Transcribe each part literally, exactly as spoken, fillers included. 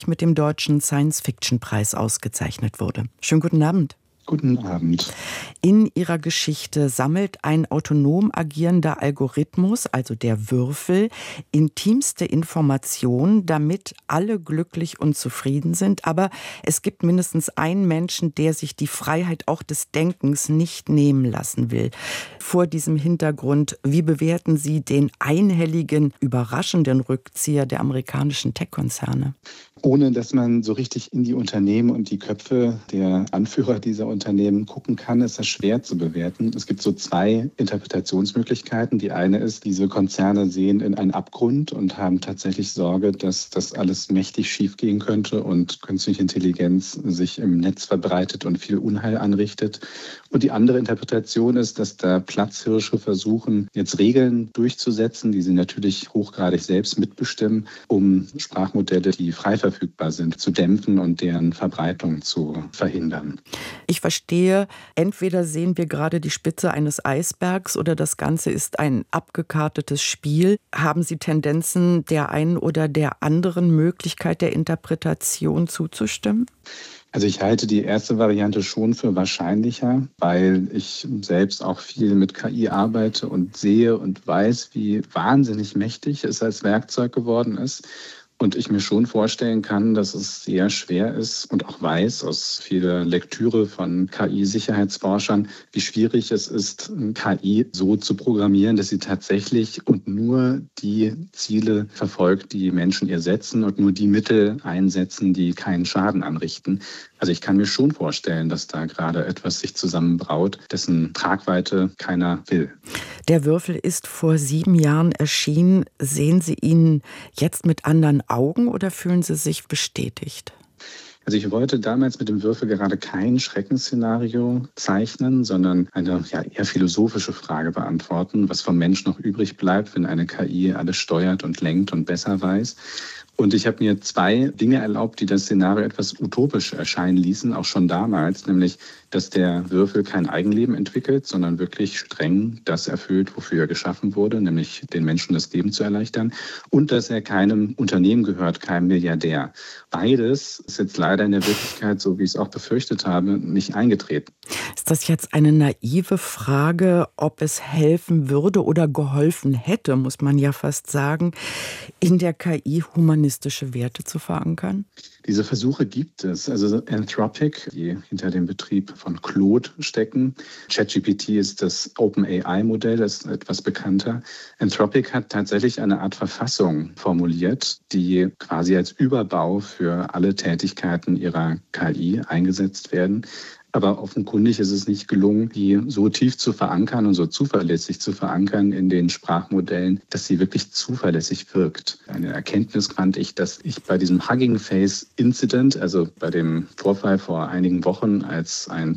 mit dem Deutschen Science-Fiction-Preis ausgezeichnet wurde. Schönen guten Abend. Guten Abend. In ihrer Geschichte sammelt ein autonom agierender Algorithmus, also der Würfel, intimste Informationen, damit alle glücklich und zufrieden sind. Aber es gibt mindestens einen Menschen, der sich die Freiheit auch des Denkens nicht nehmen lassen will. Vor diesem Hintergrund, wie bewerten Sie den einhelligen, überraschenden Rückzieher der amerikanischen Tech-Konzerne? Ohne dass man so richtig in die Unternehmen und die Köpfe der Anführer dieser Unternehmen gucken kann, ist das schwer zu bewerten. Es gibt so zwei Interpretationsmöglichkeiten. Die eine ist, diese Konzerne sehen in einen Abgrund und haben tatsächlich Sorge, dass das alles mächtig schiefgehen könnte und künstliche Intelligenz sich im Netz verbreitet und viel Unheil anrichtet. Und die andere Interpretation ist, dass da Platzhirsche versuchen, jetzt Regeln durchzusetzen, die sie natürlich hochgradig selbst mitbestimmen, um Sprachmodelle, die frei verfügbar sind, zu dämpfen und deren Verbreitung zu verhindern. Ich verstehe, entweder sehen wir gerade die Spitze eines Eisbergs oder das Ganze ist ein abgekartetes Spiel. Haben Sie Tendenzen der einen oder der anderen Möglichkeit der Interpretation zuzustimmen? Also ich halte die erste Variante schon für wahrscheinlicher, weil ich selbst auch viel mit K I arbeite und sehe und weiß, wie wahnsinnig mächtig es als Werkzeug geworden ist. Und ich mir schon vorstellen kann, dass es sehr schwer ist und auch weiß aus vieler Lektüre von K I-Sicherheitsforschern, wie schwierig es ist, K I so zu programmieren, dass sie tatsächlich und nur die Ziele verfolgt, die Menschen ihr setzen und nur die Mittel einsetzen, die keinen Schaden anrichten. Also ich kann mir schon vorstellen, dass da gerade etwas sich zusammenbraut, dessen Tragweite keiner will. Der Würfel ist vor sieben Jahren erschienen. Sehen Sie ihn jetzt mit anderen Augen oder fühlen Sie sich bestätigt? Also ich wollte damals mit dem Würfel gerade kein Schreckensszenario zeichnen, sondern eine ja, eher philosophische Frage beantworten, was vom Mensch noch übrig bleibt, wenn eine K I alles steuert und lenkt und besser weiß. Und ich habe mir zwei Dinge erlaubt, die das Szenario etwas utopisch erscheinen ließen, auch schon damals, nämlich, dass der Würfel kein Eigenleben entwickelt, sondern wirklich streng das erfüllt, wofür er geschaffen wurde, nämlich den Menschen das Leben zu erleichtern, und dass er keinem Unternehmen gehört, keinem Milliardär. Beides ist jetzt leider in der Wirklichkeit, so wie ich es auch befürchtet habe, nicht eingetreten. Ist das jetzt eine naive Frage, ob es helfen würde oder geholfen hätte, muss man ja fast sagen, in der K I humanistische Werte zu verankern? Diese Versuche gibt es. Also Anthropic, die hinter dem Betrieb von Claude stecken. ChatGPT ist das OpenAI-Modell, das ist etwas bekannter. Anthropic hat tatsächlich eine Art Verfassung formuliert, die quasi als Überbau für alle Tätigkeiten ihrer K I eingesetzt werden. Aber offenkundig ist es nicht gelungen, die so tief zu verankern und so zuverlässig zu verankern in den Sprachmodellen, dass sie wirklich zuverlässig wirkt. Eine Erkenntnis fand ich, dass ich bei diesem Hugging Face Incident, also bei dem Vorfall vor einigen Wochen, als ein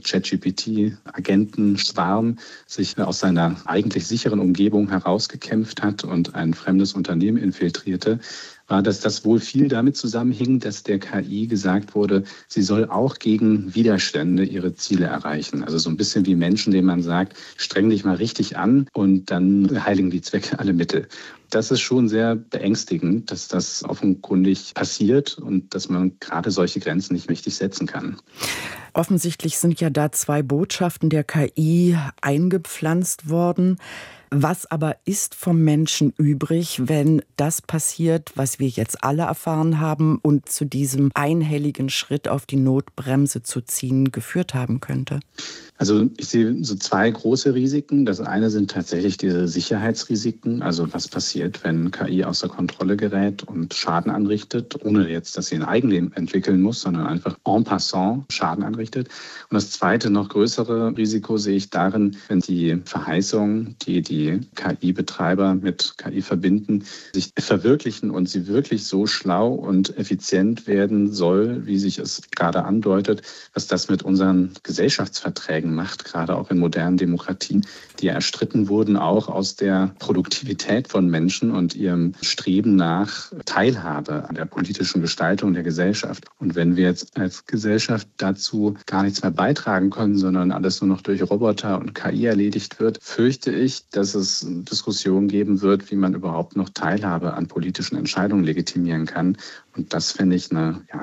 ChatGPT-Agentenschwarm sich aus seiner eigentlich sicheren Umgebung herausgekämpft hat und ein fremdes Unternehmen infiltrierte, war, dass das wohl viel damit zusammenhing, dass der K I gesagt wurde, sie soll auch gegen Widerstände ihre Ziele erreichen. Also so ein bisschen wie Menschen, denen man sagt, streng dich mal richtig an und dann heiligen die Zwecke alle Mittel. Das ist schon sehr beängstigend, dass das offenkundig passiert und dass man gerade solche Grenzen nicht richtig setzen kann. Offensichtlich sind ja da zwei Botschaften der K I eingepflanzt worden. Was aber ist vom Menschen übrig, wenn das passiert, was wir jetzt alle erfahren haben und zu diesem einhelligen Schritt auf die Notbremse zu ziehen geführt haben könnte? Also ich sehe so zwei große Risiken. Das eine sind tatsächlich diese Sicherheitsrisiken. Also was passiert, wenn K I außer Kontrolle gerät und Schaden anrichtet, ohne jetzt, dass sie ein Eigenleben entwickeln muss, sondern einfach en passant Schaden anrichtet. Und das zweite, noch größere Risiko sehe ich darin, wenn die Verheißungen, die die K I-Betreiber mit K I verbinden, sich verwirklichen und sie wirklich so schlau und effizient werden soll, wie sich es gerade andeutet, was das mit unseren Gesellschaftsverträgen macht, gerade auch in modernen Demokratien, die erstritten wurden, auch aus der Produktivität von Menschen und ihrem Streben nach Teilhabe an der politischen Gestaltung der Gesellschaft. Und wenn wir jetzt als Gesellschaft dazu gar nichts mehr beitragen können, sondern alles nur noch durch Roboter und K I erledigt wird, fürchte ich, dass dass es Diskussionen geben wird, wie man überhaupt noch Teilhabe an politischen Entscheidungen legitimieren kann. Und das fände ich eine ja,